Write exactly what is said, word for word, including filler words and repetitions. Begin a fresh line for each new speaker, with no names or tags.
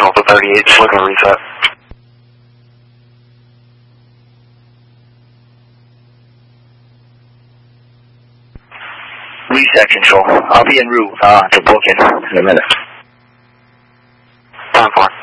Alpha thirty-eight, just looking to reset.
Reset control. I'll be en route uh, to book it in a minute.
Time for